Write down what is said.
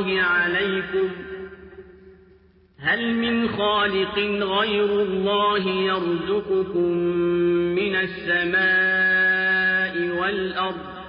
الله عليكم هل من خالق غير الله يرزقكم من السماء والأرض